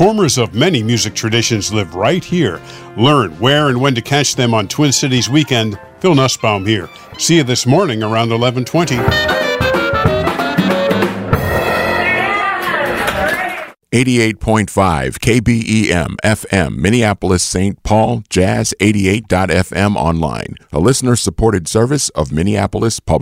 Performers of many music traditions live right here. Learn where and when to catch them on Twin Cities Weekend. Phil Nussbaum here. See you this morning around 11:20. 88.5 KBEM FM, Minneapolis, St. Paul, Jazz 88.fm online, a listener-supported service of Minneapolis Public